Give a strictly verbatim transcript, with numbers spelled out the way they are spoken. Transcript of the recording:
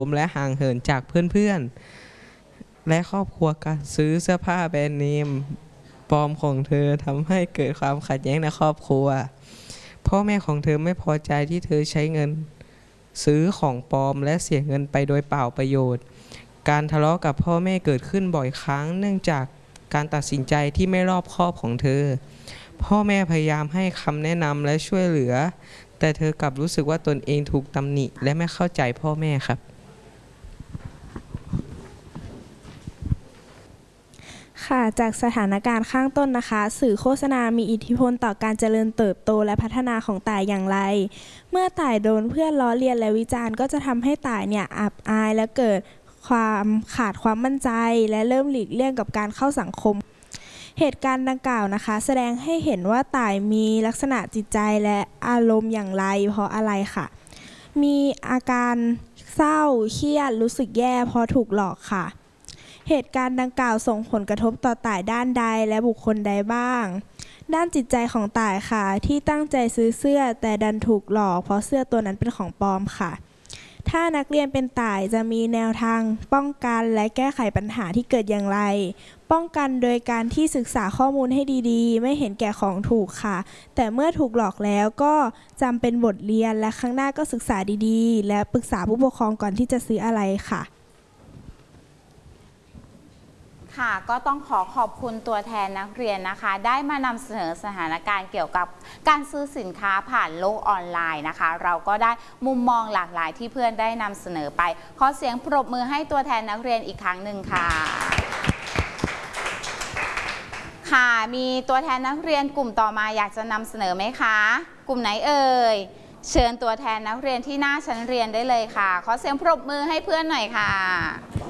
มและห่างเหินจากเพื่อนๆและครอบครัวการซื้อเสื้อผ้าแบรนด์เนมปลอมของเธอทำให้เกิดความขัดแย้งในครอบครัวพ่อแม่ของเธอไม่พอใจที่เธอใช้เงินซื้อของปลอมและเสียเงินไปโดยเปล่าประโยชน์การทะเลาะกับพ่อแม่เกิดขึ้นบ่อยครั้งเนื่องจากการตัดสินใจที่ไม่รอบคอบของเธอพ่อแม่พยายามให้คำแนะนำและช่วยเหลือแต่เธอกลับรู้สึกว่าตนเองถูกตำหนิและไม่เข้าใจพ่อแม่ครับค่ะจากสถานการณ์ข้างต้นนะคะสื่อโฆษณามีอิทธิพลต่อการเจริญเติบโตและพัฒนาของต่ายอย่างไรเมื่อต่ายโดนเพื่อนล้อเลียนและวิจารณ์ก็จะทำให้ต่ายเนี่ยอับอายและเกิดความขาดความมั่นใจและเริ่มหลีกเลี่ยงกับการเข้าสังคมเหตุการณ์ดังกล่าวนะคะแสดงให้เห็นว่าต่ายมีลักษณะจิตใจและอารมณ์อย่างไรเพราะอะไรค่ะมีอาการเศร้าเครียดรู้สึกแย่เพราะถูกหลอกค่ะเหตุการณ์ดังกล่าวส่งผลกระทบต่อต่ายด้านใดและบุคคลใดบ้างด้านจิตใจของต่ายค่ะที่ตั้งใจซื้อเสื้อแต่ดันถูกหลอกเพราะเสื้อตัวนั้นเป็นของปลอมค่ะถ้านักเรียนเป็นต่ายจะมีแนวทางป้องกันและแก้ไขปัญหาที่เกิดอย่างไรป้องกันโดยการที่ศึกษาข้อมูลให้ดีๆไม่เห็นแก่ของถูกค่ะแต่เมื่อถูกหลอกแล้วก็จำเป็นบทเรียนและครั้งหน้าก็ศึกษาดีๆและปรึกษาผู้ปกครองก่อนที่จะซื้ออะไรค่ะค่ะก็ต้องขอขอบคุณตัวแทนนักเรียนนะคะได้มานำเสนอสถานการณ์เกี่ยวกับการซื้อสินค้าผ่านโลกออนไลน์นะคะเราก็ได้มุมมองหลากหลายที่เพื่อนได้นำเสนอไปขอเสียงปรบมือให้ตัวแทนนักเรียนอีกครั้งหนึ่งค่ะค่ะมีตัวแทนนักเรียนกลุ่มต่อมาอยากจะนำเสนอไหมคะกลุ่มไหนเอ่ยเชิญตัวแทนนักเรียนที่หน้าชั้นเรียนได้เลยค่ะขอเสียงปรบมือให้เพื่อนหน่อยค่ะ